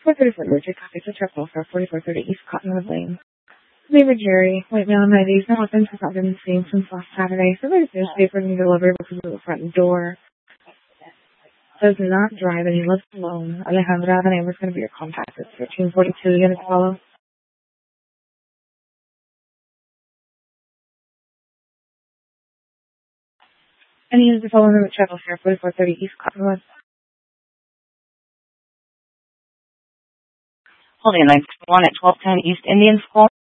434 Richard Coffee to Triple for 4430 East Cottonwood Lane. Neighbor Jerry, white male, 90s, no offense, has not been seen since last Saturday. Surveyor's newspaper and delivered because of the front door. Does not drive and he lives alone. Alejandra, the neighbor's going to be your contact. It's 1342 units follow. And he is the phone number travel here, 4430 East Cottonwood. Holding line 1 at 1210 East Indian School.